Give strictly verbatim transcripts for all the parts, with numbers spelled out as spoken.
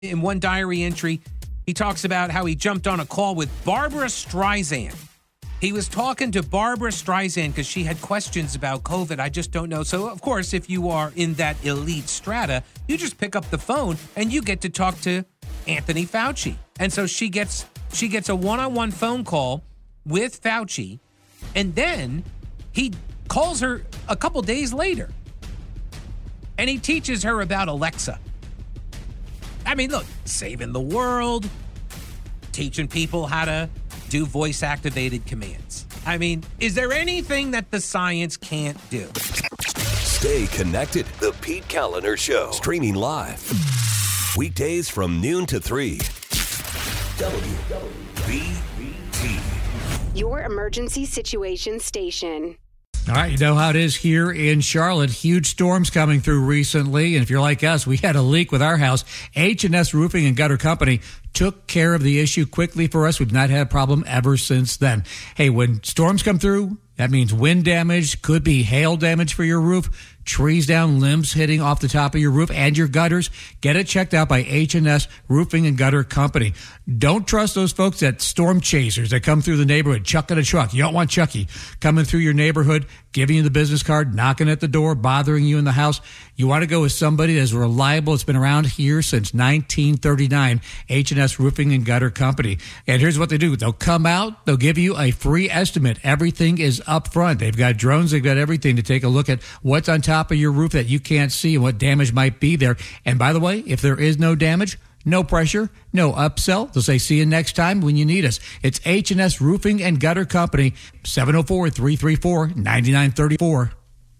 In one diary entry, he talks about how he jumped on a call with Barbara Streisand. He was talking to Barbara Streisand because she had questions about COVID. I just don't know. So, of course, if you are in that elite strata, you just pick up the phone and you get to talk to Anthony Fauci. And so she gets she gets a one-on-one phone call with Fauci, and then he calls her a couple days later, and he teaches her about Alexa. I mean, look, saving the world, teaching people how to do voice-activated commands. I mean, is there anything that the science can't do? Stay connected. The Pete Kaliner Show. Streaming live. Weekdays from noon to three. W B T. Your emergency situation station. All right, you know how it is here in Charlotte. Huge storms coming through recently. And if you're like us, we had a leak with our house. H and S Roofing and Gutter Company took care of the issue quickly for us. We've not had a problem ever since then. Hey, when storms come through, that means wind damage, could be hail damage for your roof, trees down, limbs hitting off the top of your roof and your gutters. Get it checked out by H and S Roofing and Gutter Company. Don't trust those folks at storm chasers that come through the neighborhood, chucking a truck. You don't want Chucky coming through your neighborhood, giving you the business card, knocking at the door, bothering you in the house. You want to go with somebody that's reliable. It's been around here since nineteen thirty-nine, H and S Roofing and Gutter Company. And here's what they do. They'll come out. They'll give you a free estimate. Everything is up front. They've got drones. They've got everything to take a look at what's on top of your roof that you can't see and what damage might be there. And by the way, if there is no damage, no pressure, no upsell. They'll say, see you next time when you need us. It's H and S Roofing and Gutter Company, seven oh four, three three four, nine nine three four.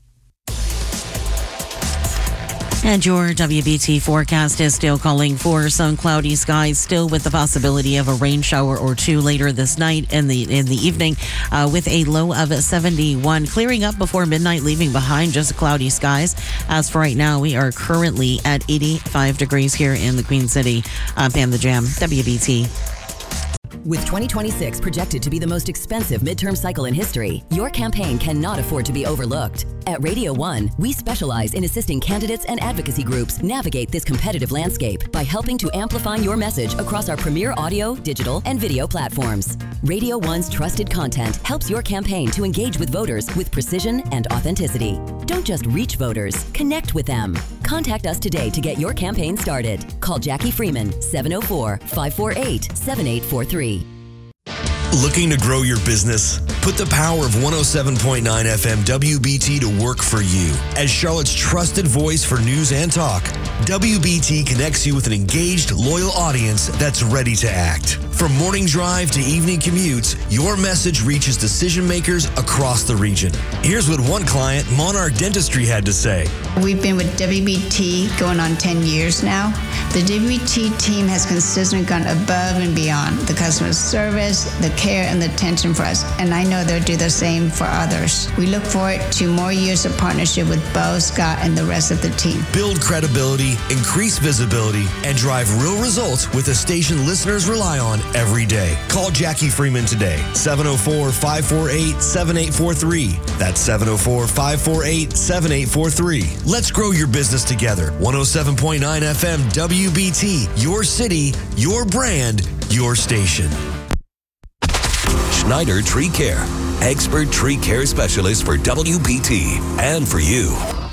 And your W B T forecast is still calling for some cloudy skies, still with the possibility of a rain shower or two later this night in the in the evening, uh, with a low of seventy-one, clearing up before midnight, leaving behind just cloudy skies. As for right now, we are currently at eighty-five degrees here in the Queen City. Uh, Pam the Jam, W B T. With twenty twenty-six projected to be the most expensive midterm cycle in history, your campaign cannot afford to be overlooked. At Radio One, we specialize in assisting candidates and advocacy groups navigate this competitive landscape by helping to amplify your message across our premier audio, digital, and video platforms. Radio One's trusted content helps your campaign to engage with voters with precision and authenticity. Don't just reach voters, connect with them. Contact us today to get your campaign started. Call Jackie Freeman, seven oh four, five four eight, seven eight four three. Looking to grow your business? Put the power of one oh seven point nine F M W B T to work for you. As Charlotte's trusted voice for news and talk, W B T connects you with an engaged, loyal audience that's ready to act. From morning drive to evening commutes, your message reaches decision makers across the region. Here's what one client, Monarch Dentistry, had to say. We've been with W B T going on ten years now. The W B T team has consistently gone above and beyond the customer service, the care, and the attention for us, and I know they'll do the same for others. We look forward to more years of partnership with Bo, Scott, and the rest of the team. Build credibility, increase visibility, and drive real results with a station listeners rely on every day. Call Jackie Freeman today, seven oh four, five four eight, seven eight four three. That's seven oh four, five four eight, seven eight four three. Let's grow your business together. one oh seven point nine F M W B T, your city, your brand, your station. Schneider Tree Care, expert tree care specialist for W B T and for you.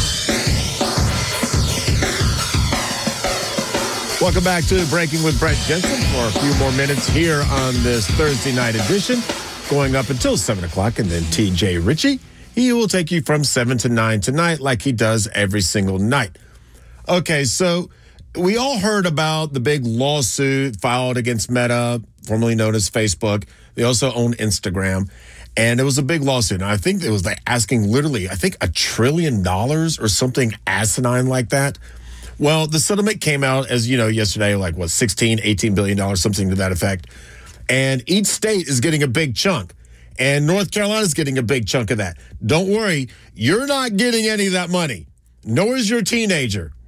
Welcome back to Breaking with Brett Jensen for a few more minutes here on this Thursday night edition, going up until seven o'clock, and then T J Ritchie. He will take you from seven to nine tonight like he does every single night. Okay, so we all heard about the big lawsuit filed against Meta, formerly known as Facebook. They also own Instagram. And it was a big lawsuit. And I think it was like asking literally, I think a trillion dollars or something asinine like that. Well, the settlement came out as, you know, yesterday, like what, sixteen, eighteen billion dollars, something to that effect. And each state is getting a big chunk. And North Carolina is getting a big chunk of that. Don't worry, you're not getting any of that money. Nor is your teenager.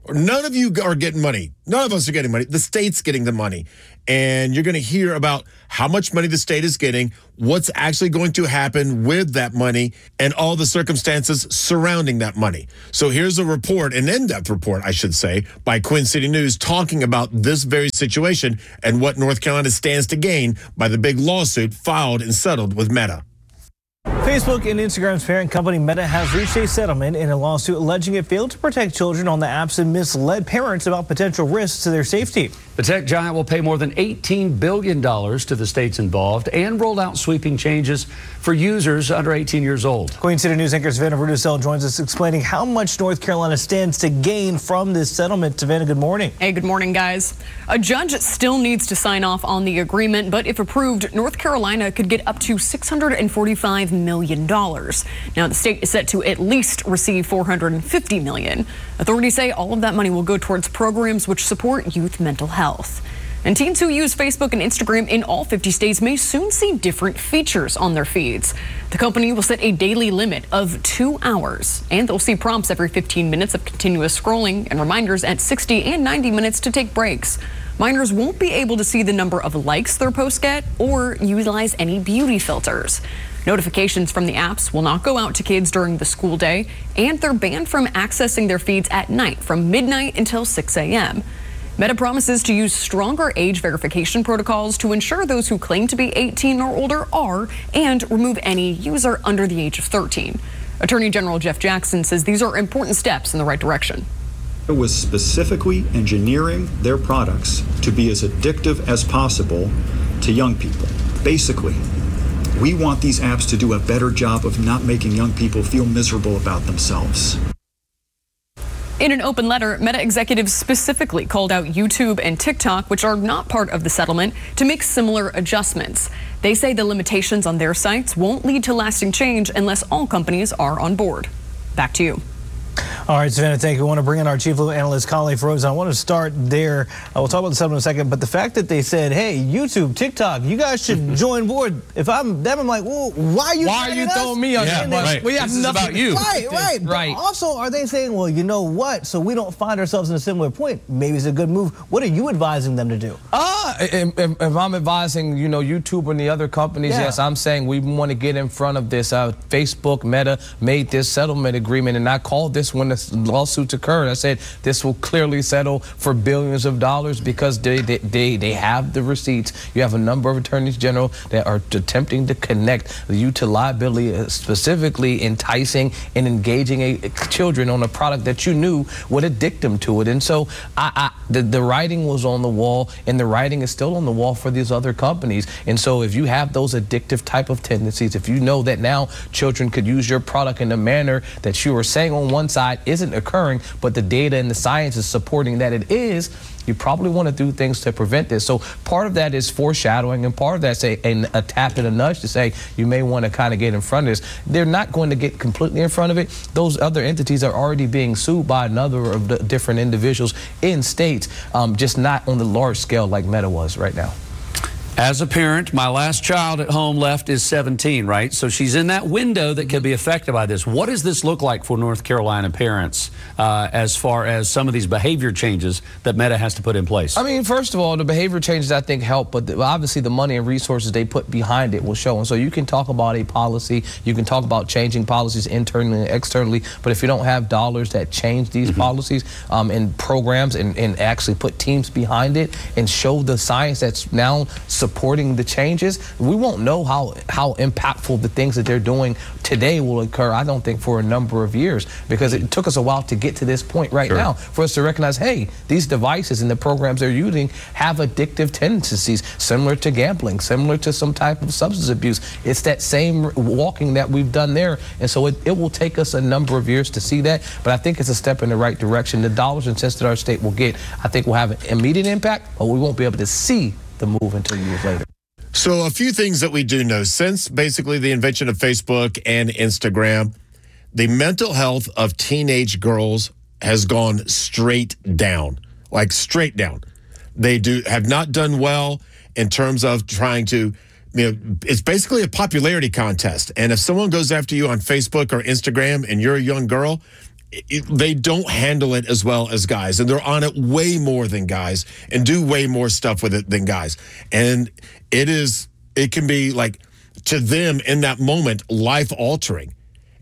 None of you are getting money. None of us are getting money. The state's getting the money. And you're going to hear about how much money the state is getting, what's actually going to happen with that money, and all the circumstances surrounding that money. So here's a report, an in-depth report, I should say, by Quinn City News talking about this very situation and what North Carolina stands to gain by the big lawsuit filed and settled with Meta. Facebook and Instagram's parent company Meta has reached a settlement in a lawsuit alleging it failed to protect children on the apps and misled parents about potential risks to their safety. The tech giant will pay more than eighteen billion dollars to the states involved and rolled out sweeping changes for users under eighteen years old. Queen City News anchor Savannah Rudisell joins us explaining how much North Carolina stands to gain from this settlement. Savannah, good morning. Hey, good morning, guys. A judge still needs to sign off on the agreement, but if approved, North Carolina could get up to six hundred forty-five million dollars. Now, the state is set to at least receive four hundred fifty million dollars. Authorities say all of that money will go towards programs which support youth mental health. And teens who use Facebook and Instagram in all fifty states may soon see different features on their feeds. The company will set a daily limit of two hours, and they'll see prompts every fifteen minutes of continuous scrolling and reminders at sixty and ninety minutes to take breaks. Minors won't be able to see the number of likes their posts get or utilize any beauty filters. Notifications from the apps will not go out to kids during the school day, and they're banned from accessing their feeds at night from midnight until six a.m. Meta promises to use stronger age verification protocols to ensure those who claim to be eighteen or older are, and remove any user under the age of thirteen. Attorney General Jeff Jackson says these are important steps in the right direction. It was specifically engineering their products to be as addictive as possible to young people. Basically, we want these apps to do a better job of not making young people feel miserable about themselves. In an open letter, Meta executives specifically called out YouTube and TikTok, which are not part of the settlement, to make similar adjustments. They say the limitations on their sites won't lead to lasting change unless all companies are on board. Back to you. All right, Savannah, thank you. I want to bring in our chief legal analyst, Colleen Feroz. I want to start there. Uh, we'll talk about the settlement in a second, but the fact that they said, hey, YouTube, TikTok, you guys should join board. If I'm them, I'm like, well, why are you Why are you us? throwing me on yeah, that? Right. We have this nothing about you. Right, right. Right. But also, are they saying, well, you know what? So we don't find ourselves in a similar point. Maybe it's a good move. What are you advising them to do? Uh, if, if I'm advising, you know, YouTube and the other companies, yeah. yes, I'm saying we want to get in front of this. Uh, Facebook, Meta made this settlement agreement, and I called this when the lawsuits occurred. I said this will clearly settle for billions of dollars because they, they, they, they have the receipts. You have a number of attorneys general that are attempting to connect you to liability, specifically enticing and engaging a, children on a product that you knew would addict them to it. And so I, I, the, the writing was on the wall, and the writing is still on the wall for these other companies. And so if you have those addictive type of tendencies, if you know that now children could use your product in a manner that you are saying on one side isn't occurring, but the data and the science is supporting that it is, you probably want to do things to prevent this. So part of that is foreshadowing, and part of that's a, a, a tap and a nudge to say you may want to kind of get in front of this. They're not going to get completely in front of it. Those other entities are already being sued by another of the different individuals in states, um, just not on the large scale like Meta was right now. As a parent, my last child at home left is seventeen, right? So she's in that window that could be affected by this. What does this look like for North Carolina parents uh, as far as some of these behavior changes that Meta has to put in place? I mean, first of all, the behavior changes I think help, but the, obviously the money and resources they put behind it will show. And so you can talk about a policy, you can talk about changing policies internally and externally, but if you don't have dollars that change these mm-hmm. policies um, and programs and, and actually put teams behind it and show the science that's now supporting the changes, we won't know how how impactful the things that they're doing today will occur, I don't think, for a number of years, because it took us a while to get to this point right sure. now for us to recognize, hey, these devices and the programs they're using have addictive tendencies similar to gambling, similar to some type of substance abuse. It's that same walking that we've done there, and so it, it will take us a number of years to see that, but I think it's a step in the right direction. The dollars and cents that our state will get, I think, will have an immediate impact, but we won't be able to see the move until years later. So a few things that we do know. Since basically the invention of Facebook and Instagram, the mental health of teenage girls has gone straight down, like straight down. They do have not done well in terms of trying to, you know, it's basically a popularity contest. And if someone goes after you on Facebook or Instagram and you're a young girl, it, they don't handle it as well as guys, and they're on it way more than guys and do way more stuff with it than guys. And it is, it can be like, to them in that moment, life altering.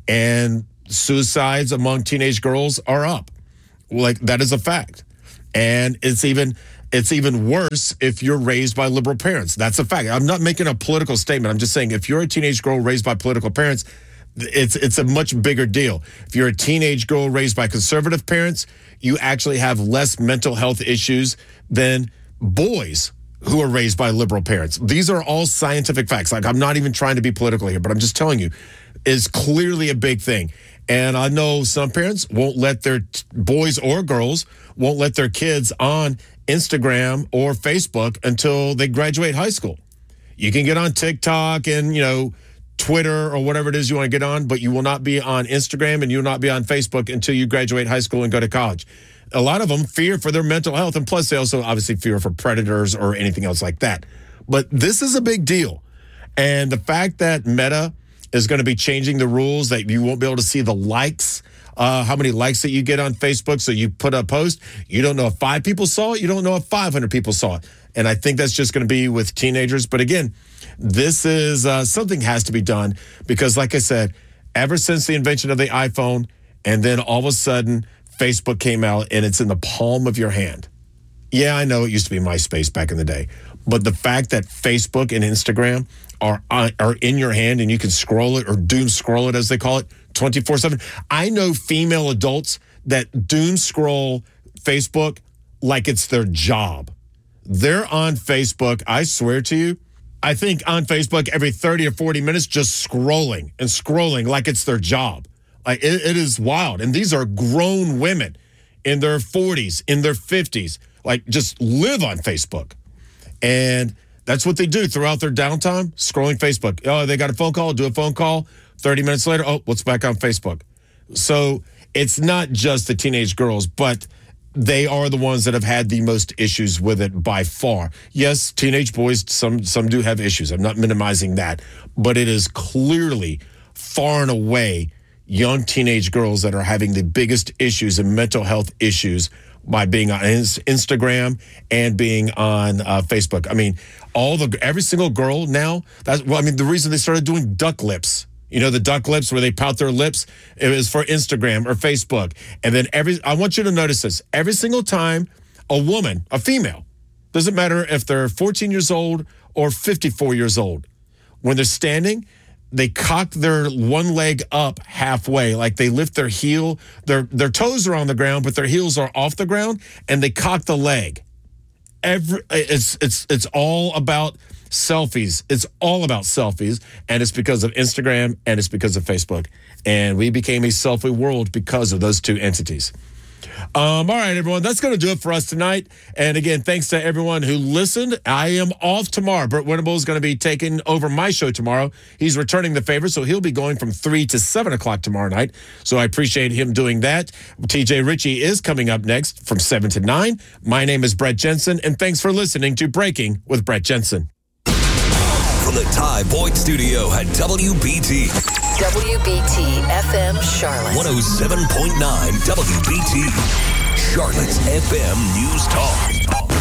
And suicides among teenage girls are up. Like, that is a fact. And it's even it's even worse if you're raised by liberal parents. That's a fact. I'm not making a political statement. I'm just saying if you're a teenage girl raised by political parents, it's it's a much bigger deal. If you're a teenage girl raised by conservative parents, you actually have less mental health issues than boys who are raised by liberal parents. These are all scientific facts. Like, I'm not even trying to be political here, but I'm just telling you, it's clearly a big thing. And I know some parents won't let their t- boys or girls won't let their kids on Instagram or Facebook until they graduate high school. You can get on TikTok and, you know, Twitter or whatever it is you want to get on, but you will not be on Instagram and you will not be on Facebook until you graduate high school and go to college. A lot of them fear for their mental health, and plus they also obviously fear for predators or anything else like that. But this is a big deal. And the fact that Meta is going to be changing the rules that you won't be able to see the likes, uh, how many likes that you get on Facebook. So you put a post, you don't know if five people saw it, you don't know if five hundred people saw it. And I think that's just going to be with teenagers. But again, this is uh, something has to be done because, like I said, ever since the invention of the iPhone, and then all of a sudden Facebook came out and it's in the palm of your hand. Yeah, I know it used to be MySpace back in the day, but the fact that Facebook and Instagram are are in your hand and you can scroll it or doom scroll it, as they call it, twenty-four seven. I know female adults that doom scroll Facebook like it's their job. They're on Facebook, I swear to you, I think on Facebook every thirty or forty minutes just scrolling and scrolling like it's their job. Like it, it is wild. And these are grown women in their forties, in their fifties, like just live on Facebook. And that's what they do throughout their downtime, scrolling Facebook. Oh, they got a phone call, do a phone call. thirty minutes later, oh, what's back on Facebook? So it's not just the teenage girls, but they are the ones that have had the most issues with it by far. Yes, teenage boys, some some do have issues. I'm not minimizing that. But it is clearly far and away young teenage girls that are having the biggest issues and mental health issues by being on Instagram and being on uh, Facebook. I mean, all the every single girl now, that's well, I mean, the reason they started doing duck lips, you know, the duck lips where they pout their lips, it was for Instagram or Facebook. And then every, I want you to notice this, every single time a woman, a female, doesn't matter if they're fourteen years old or fifty-four years old, when they're standing, they cock their one leg up halfway, like they lift their heel. Their their toes are on the ground, but their heels are off the ground, and they cock the leg. Every it's it's it's all about selfies. It's all about selfies, and it's because of Instagram and it's because of Facebook. And we became a selfie world because of those two entities. Um, all right, everyone, that's going to do it for us tonight. And again, thanks to everyone who listened. I am off tomorrow. Burt Winnable is going to be taking over my show tomorrow. He's returning the favor, so he'll be going from three to seven o'clock tomorrow night. So I appreciate him doing that. T J Ritchie is coming up next from seven to nine. My name is Brett Jensen, and thanks for listening to Breaking with Brett Jensen. From the Ty Boyd Studio at W B T. W B T F M Charlotte. one oh seven point nine W B T. Charlotte's F M News Talk.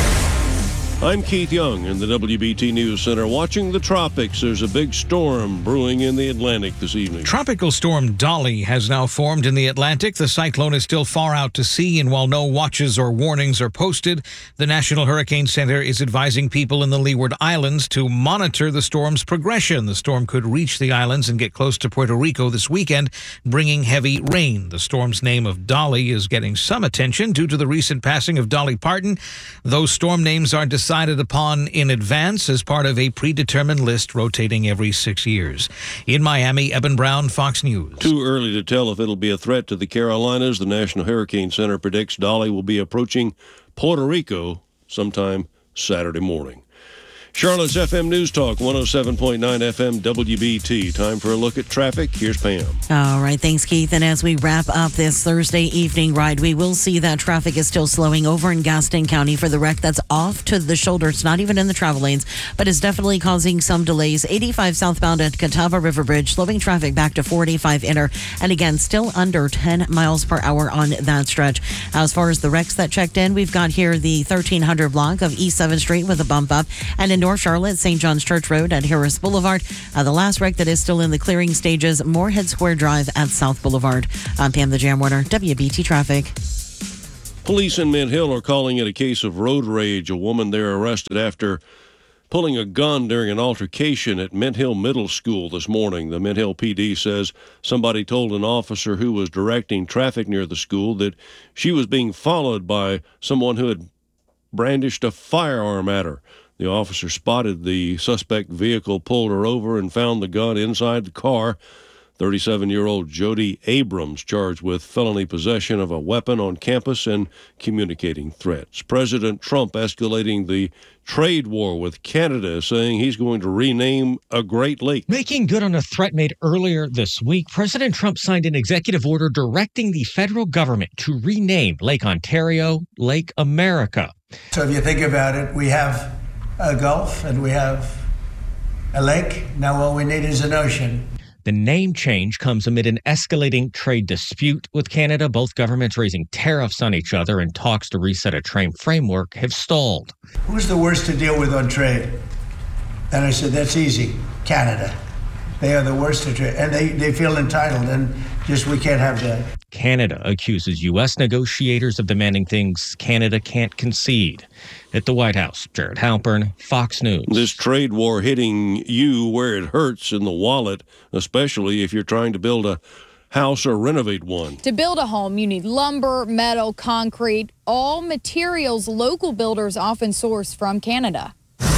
I'm Keith Young in the W B T News Center watching the tropics. There's a big storm brewing in the Atlantic this evening. Tropical storm Dolly has now formed in the Atlantic. The cyclone is still far out to sea, and while no watches or warnings are posted, the National Hurricane Center is advising people in the Leeward Islands to monitor the storm's progression. The storm could reach the islands and get close to Puerto Rico this weekend, bringing heavy rain. The storm's name of Dolly is getting some attention due to the recent passing of Dolly Parton. Those storm names are decided decided upon in advance as part of a predetermined list rotating every six years. In Miami, Eben Brown, Fox News. Too early to tell if it'll be a threat to the Carolinas. The National Hurricane Center predicts Dolly will be approaching Puerto Rico sometime Saturday morning. Charlotte's F M News Talk, one oh seven point nine F M W B T. Time for a look at traffic. Here's Pam. All right, thanks, Keith. And as we wrap up this Thursday evening ride, we will see that traffic is still slowing over in Gaston County for the wreck that's off to the shoulder. It's not even in the travel lanes, but it's definitely causing some delays. eighty-five southbound at Catawba River Bridge, slowing traffic back to forty-five inner. And again, still under ten miles per hour on that stretch. As far as the wrecks that checked in, we've got here the thirteen hundred block of East seventh Street with a bump up. And in North Charlotte, Saint John's Church Road at Harris Boulevard. Uh, the last wreck that is still in the clearing stages, Moorhead Square Drive at South Boulevard. I'm Pam the Jam Warner, W B T Traffic. Police in Mint Hill are calling it a case of road rage. A woman there arrested after pulling a gun during an altercation at Mint Hill Middle School this morning. The Mint Hill P D says somebody told an officer who was directing traffic near the school that she was being followed by someone who had brandished a firearm at her. The officer spotted the suspect vehicle, pulled her over, and found the gun inside the car. thirty-seven-year-old Jody Abrams charged with felony possession of a weapon on campus and communicating threats. President Trump escalating the trade war with Canada, saying he's going to rename a Great Lake. Making good on a threat made earlier this week, President Trump signed an executive order directing the federal government to rename Lake Ontario Lake America. So if you think about it, we have a Gulf and we have a lake. Now all we need is an ocean. The name change comes amid an escalating trade dispute with Canada. Both governments raising tariffs on each other, and talks to reset a trade framework have stalled. Who's the worst to deal with on trade? And I said, that's easy, Canada. They are the worst to trade, and they, they feel entitled, and just we can't have that. Canada accuses U S negotiators of demanding things Canada can't concede. At the White House, Jared Halpern, Fox News. This trade war hitting you where it hurts in the wallet, especially if you're trying to build a house or renovate one. To build a home, you need lumber, metal, concrete, all materials local builders often source from Canada.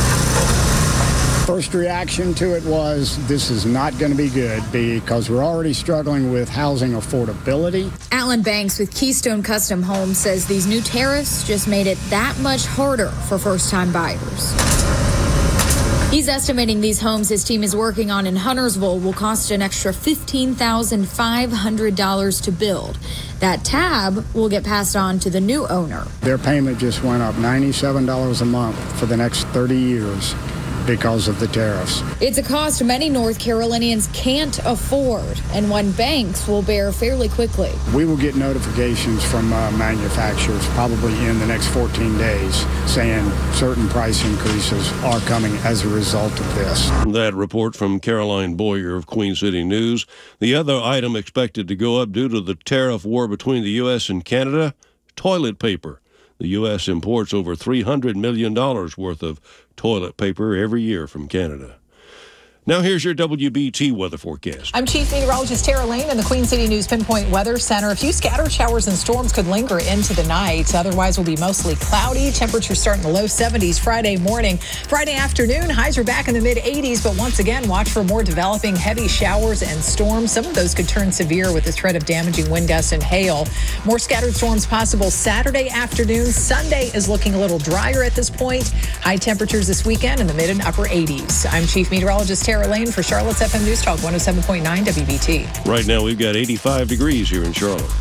First reaction to it was, this is not going to be good because we're already struggling with housing affordability. Alan Banks with Keystone Custom Homes says these new tariffs just made it that much harder for first-time buyers. He's estimating these homes his team is working on in Huntersville will cost an extra fifteen thousand five hundred dollars to build. That tab will get passed on to the new owner. Their payment just went up ninety-seven dollars a month for the next thirty years. Because of the tariffs. It's a cost many North Carolinians can't afford, and one banks will bear fairly quickly. We will get notifications from uh, manufacturers probably in the next fourteen days saying certain price increases are coming as a result of this. That report from Caroline Boyer of Queen City News. The other item expected to go up due to the tariff war between the U S and Canada, toilet paper. The U S imports over three hundred million dollars worth of toilet paper every year from Canada. Now here's your W B T weather forecast. I'm Chief Meteorologist Tara Lane in the Queen City News Pinpoint Weather Center. A few scattered showers and storms could linger into the night. Otherwise, will be mostly cloudy. Temperatures start in the low seventies Friday morning. Friday afternoon, highs are back in the mid eighties, but once again, watch for more developing heavy showers and storms. Some of those could turn severe with the threat of damaging wind gusts and hail. More scattered storms possible Saturday afternoon. Sunday is looking a little drier at this point. High temperatures this weekend in the mid and upper eighties. I'm Chief Meteorologist Tara Lane for Charlotte's F M News Talk one oh seven point nine W B T. Right now, we've got eighty-five degrees here in Charlotte.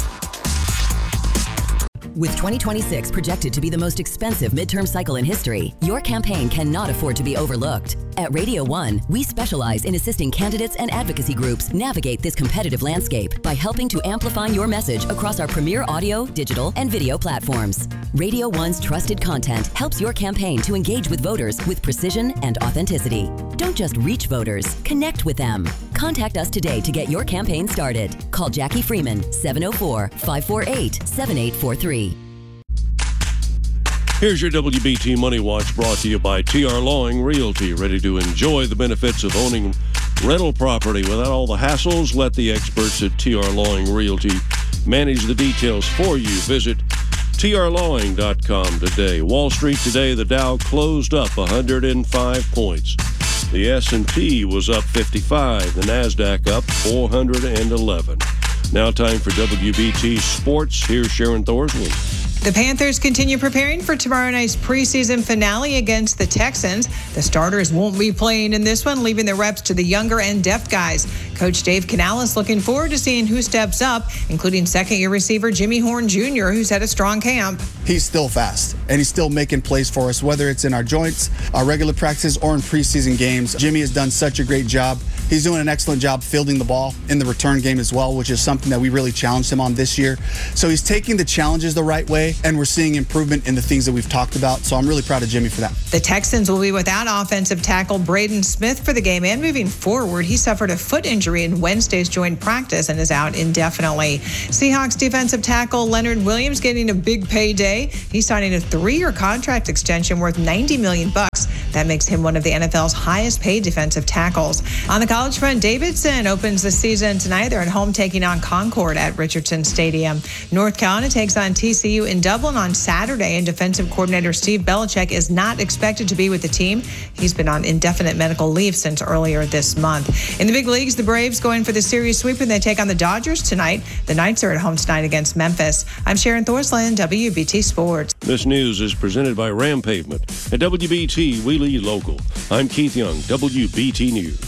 With twenty twenty-six projected to be the most expensive midterm cycle in history, your campaign cannot afford to be overlooked. At Radio One, we specialize in assisting candidates and advocacy groups navigate this competitive landscape by helping to amplify your message across our premier audio, digital, and video platforms. Radio One's trusted content helps your campaign to engage with voters with precision and authenticity. Don't just reach voters, connect with them. Contact us today to get your campaign started. Call Jackie Freeman, seven oh four, five four eight, seven eight four three. Here's your W B T Money Watch brought to you by T R Lawing Realty. Ready to enjoy the benefits of owning rental property without all the hassles? Let the experts at T R Lawing Realty manage the details for you. Visit T R lawing dot com today. Wall Street today, the Dow closed up one hundred five points. The S and P was up fifty-five. The NASDAQ up four hundred eleven. Now time for W B T Sports. Here's Sharon Thorsman. The Panthers continue preparing for tomorrow night's preseason finale against the Texans. The starters won't be playing in this one, leaving the reps to the younger and depth guys. Coach Dave Canales looking forward to seeing who steps up, including second-year receiver Jimmy Horn Junior, who's had a strong camp. He's still fast, and he's still making plays for us, whether it's in our joints, our regular practices, or in preseason games. Jimmy has done such a great job. He's doing an excellent job fielding the ball in the return game as well, which is something that we really challenged him on this year. So he's taking the challenges the right way, and we're seeing improvement in the things that we've talked about. So I'm really proud of Jimmy for that. The Texans will be without offensive tackle Braden Smith for the game, and moving forward, he suffered a foot injury in Wednesday's joint practice and is out indefinitely. Seahawks defensive tackle Leonard Williams getting a big payday. He's signing a three-year contract extension worth ninety million bucks. That makes him one of the N F L's highest paid defensive tackles. On the college front, Davidson opens the season tonight. They're at home taking on Concord at Richardson Stadium. North Carolina takes on T C U in Dublin on Saturday, and defensive coordinator Steve Belichick is not expected to be with the team. He's been on indefinite medical leave since earlier this month. In the big leagues, the Braves going for the series sweep and they take on the Dodgers tonight. The Knights are at home tonight against Memphis. I'm Sharon Thorsland, W B T Sports. This news is presented by Ram Pavement. At W B T, we lead local. I'm Keith Young, W B T News.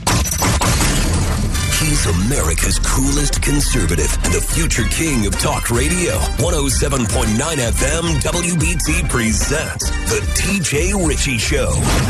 He's America's coolest conservative and the future king of talk radio. one oh seven point nine F M W B T presents The T J Ritchie Show.